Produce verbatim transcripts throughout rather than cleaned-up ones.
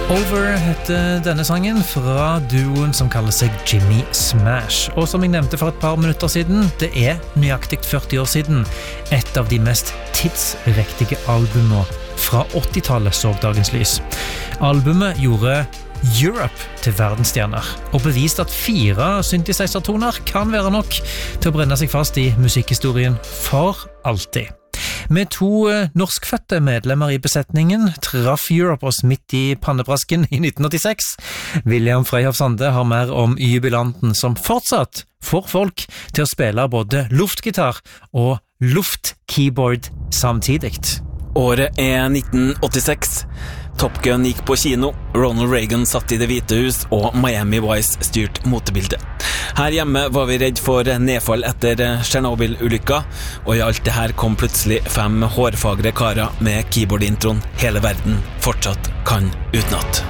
Over heter denne sangen fra duoen som kaller seg Jimmy Smash. Og som jeg nevnte for et par minutter siden, det er nøyaktig førti år siden et av de mest tidsrektige albumene fra åttitallet så dagens lys. Albumet gjorde Europe til verdensstjerner, og beviste at fire synthesizer-toner kan være nok til å brenne seg fast i musikkhistorien for alltid. Med to norskfødte medlemmer i besetningen traff Europe oss midt i pannebrasken i nitten åttiseks. William Freyhoff Sande har mer om jubilanten som fortsatt får folk til å spille både luftgitar og luftkeyboard samtidig. Året er nitten åttiseks. Top Gun gikk på kino, Ronald Reagan satt i Det hvite hus, og Miami Vice styrt motebildet. Her hjemme var vi redd for nedfall etter Chernobyl-ulykka, og i alt det her kom plutselig fem hårfagre karer med keyboard-introen hele verden fortsatt kan utenat.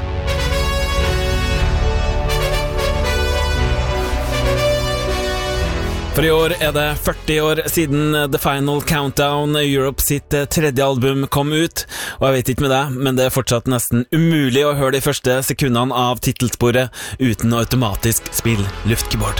For i år er det førti år siden The Final Countdown, Europe sitt tredje album, kom ut. Og jeg vet ikke med deg, men det er fortsatt nesten umulig å høre de første sekundene av titelsporet uten å automatisk spille luftkeyboard.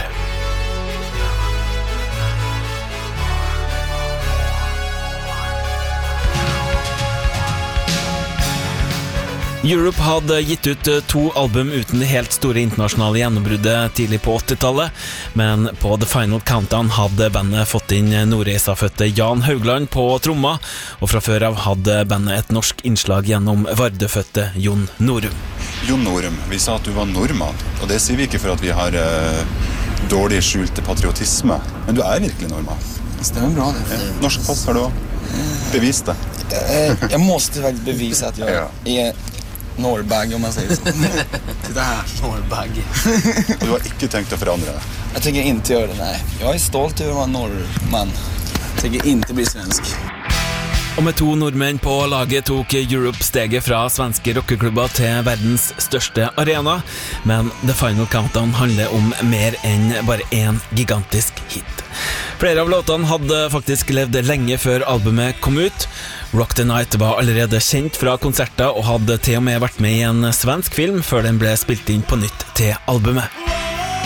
Europe hadde gitt ut to album uten det helt store internasjonale gjennombruddet tidlig på åttitallet, men på The Final Countdown hadde bandet fått inn nordreisafødte Jan Haugland på tromma, og fra før av hadde bandet et norsk innslag gjennom vardøfødte Jon Norum. Jon Norum, vi sa at du var nordmann, og det sier vi ikke for at vi har eh, dårlig skjulte patriotisme, men du er virkelig nordmann. Det stemmer bra det. Ja. Norsk pass har du også. Bevis det. Jag, jag måste faktiskt bevisa att jag ja. är norrbagge, om man säger så. Titta här, norrbagge. Du har inte tänkt att förändra det? Jag tänker inte göra det, nej. Jag är stolt över att vara norrman. Jag tänker inte bli svensk. Og med to nordmenn på laget tok Europe steget fra svenske rockeklubber til verdens største arena, men The Final Countdown handler om mer enn bare en gigantisk hit. Flere av låtene hadde faktisk levd lenge før albumet kom ut. Rock the Night var allerede kjent fra konserter og hadde til og med vært med i en svensk film før den ble spilt inn på nytt til albumet.